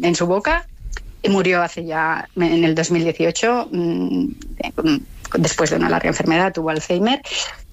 en su boca y murió hace ya, en el 2018, después de una larga enfermedad, tuvo Alzheimer.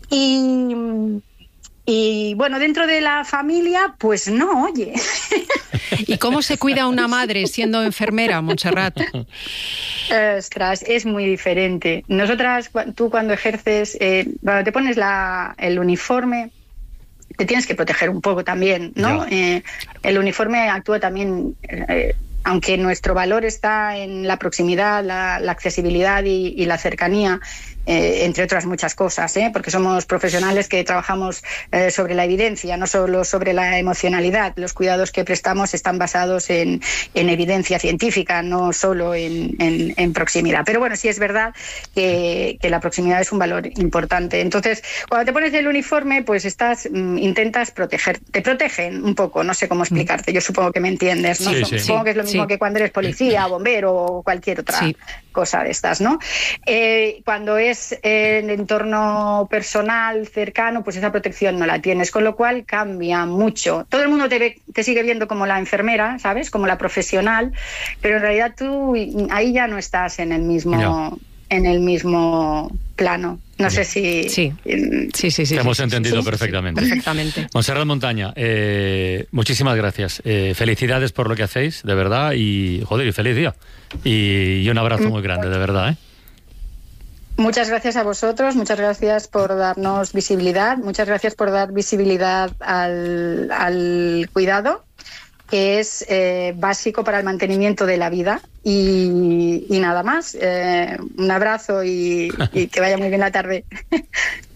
Y bueno, dentro de la familia, pues no, oye. ¿Y cómo se cuida una madre siendo enfermera, Montserrat? Ostras, es muy diferente. Nosotras, tú cuando ejerces, cuando te pones el uniforme, te tienes que proteger un poco también, ¿no? El uniforme actúa también, aunque nuestro valor está en la proximidad, la accesibilidad y la cercanía, entre otras muchas cosas, porque somos profesionales que trabajamos sobre la evidencia, no solo sobre la emocionalidad. Los cuidados que prestamos están basados en evidencia científica, no solo en proximidad. Pero bueno, sí es verdad que la proximidad es un valor importante. Entonces, cuando te pones el uniforme, pues intentas proteger, te protegen un poco, no sé cómo explicarte, yo supongo que me entiendes, ¿no? Sí. Supongo que es lo mismo que cuando eres policía, bombero o cualquier otra cosa de estas, ¿no? Cuando es en entorno personal, cercano, pues esa protección no la tienes, con lo cual cambia mucho. Todo el mundo te sigue viendo como la enfermera, ¿sabes? Como la profesional, pero en realidad tú ahí ya no estás en el mismo plano. No sé si... Sí. Te hemos entendido perfectamente. Perfectamente. Montserrat Montaña, muchísimas gracias. Felicidades por lo que hacéis, de verdad, y feliz día. Y un abrazo muy grande, de verdad, Muchas gracias a vosotros, muchas gracias por darnos visibilidad, muchas gracias por dar visibilidad al cuidado, que es básico para el mantenimiento de la vida. Y nada más, un abrazo y que vaya muy bien la tarde.